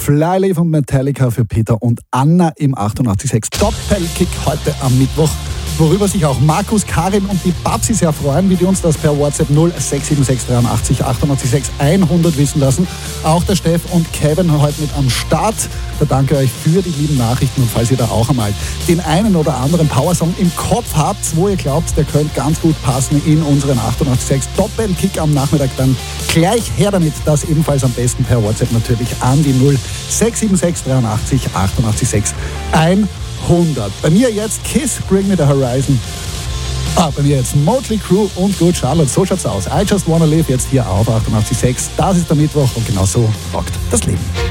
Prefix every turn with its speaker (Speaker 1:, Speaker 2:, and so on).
Speaker 1: Flyleaf und Metallica für Peter und Anna im 88.6 Doppelkick heute am Mittwoch. Worüber sich auch Markus, Karin und die Babsi sehr freuen, wie die uns das per WhatsApp 0676 83 886 100 wissen lassen. Auch der Steff und Kevin heute mit am Start. Da danke euch für die lieben Nachrichten und falls ihr da auch einmal den einen oder anderen Powersong im Kopf habt, wo ihr glaubt, der könnte ganz gut passen in unseren 88.6 Doppelkick am Nachmittag, dann gleich her damit. Das ebenfalls am besten per WhatsApp natürlich an die 0676 83 886 100. Bei mir jetzt Kiss, Bring Me The Horizon. Bei mir jetzt Motley Crue und Good Charlotte. So schaut's aus. I Just Wanna Live jetzt hier auf 88.6. Das ist der Mittwoch und genau so rockt das Leben.